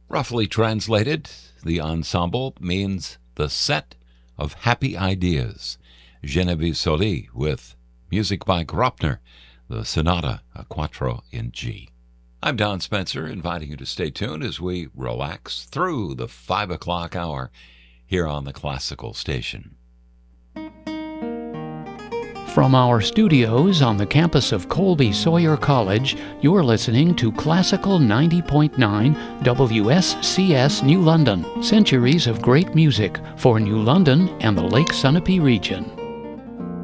Roughly translated, the ensemble means the set of happy ideas. Genevieve Soli with music by Gröpner, the Sonata a Quattro in G. I'm Don Spencer, inviting you to stay tuned as we relax through the 5 o'clock hour here on the Classical Station. From our studios on the campus of Colby Sawyer College, you're listening to Classical 90.9 WSCS New London. Centuries of great music for New London and the Lake Sunapee region.